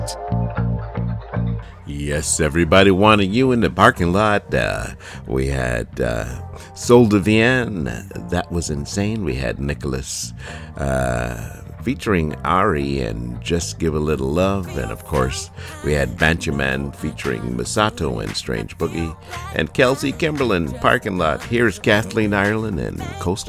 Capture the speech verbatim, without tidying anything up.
Yes, everybody wanted you in the parking lot. Uh, we had uh, Sol de Vienne, that was insane. We had Nicholas uh, featuring Ari and Just Give a Little Love. And of course, we had Banchaman featuring Masato and Strange Boogie. And Kelsey Kimberlin, Parking Lot. Here's Kathleen Ireland and Coast